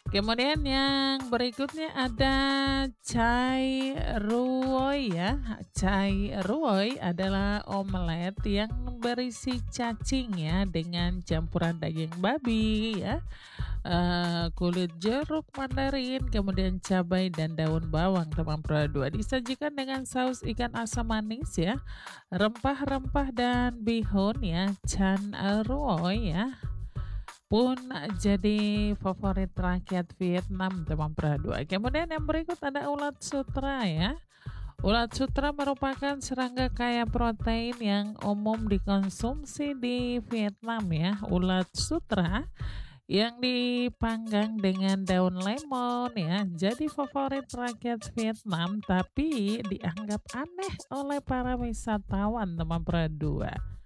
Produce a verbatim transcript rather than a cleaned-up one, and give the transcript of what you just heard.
Kemudian yang berikutnya ada cai ruoy ya. Cai ruoy adalah omelet yang berisi cacing ya dengan campuran daging babi ya, eee, kulit jeruk mandarin, kemudian cabai dan daun bawang teman Pro dua. Disajikan dengan saus ikan asam manis ya, rempah-rempah dan bihun ya. Chan ruoy ya pun jadi favorit rakyat Vietnam teman Pro dua. Kemudian yang berikut ada ulat sutra ya. Ulat sutra merupakan serangga kaya protein yang umum dikonsumsi di Vietnam ya. Ulat sutra yang dipanggang dengan daun lemon ya, jadi favorit rakyat Vietnam tapi dianggap aneh oleh para wisatawan teman Pro dua.